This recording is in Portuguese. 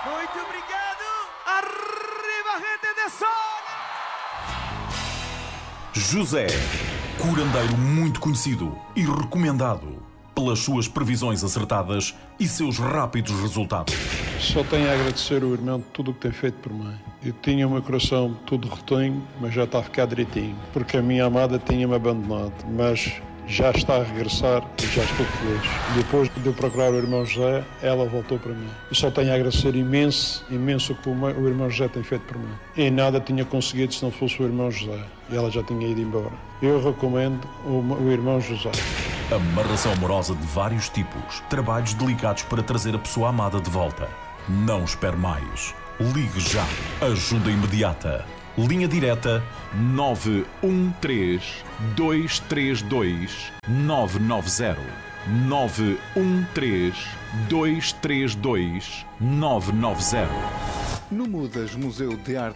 Muito obrigado. Arriba, gente de sol. José, curandeiro muito conhecido e recomendado pelas suas previsões acertadas e seus rápidos resultados. Só tenho a agradecer ao irmão de tudo o que tem feito por mim. Eu tinha o meu coração todo rotinho, mas já está a ficar direitinho, porque a minha amada tinha-me abandonado, mas já está a regressar e já estou feliz. Depois de eu procurar o irmão José, ela voltou para mim. Eu só tenho a agradecer imenso o que o irmão José tem feito por mim. E nada tinha conseguido se não fosse o irmão José. E ela já tinha ido embora. Eu recomendo o irmão José. Amarração amorosa de vários tipos. Trabalhos delicados para trazer a pessoa amada de volta. Não espere mais. Ligue já. Ajuda imediata. Linha direta 913-232-990. 913-232-990. No Mudas Museu de Arte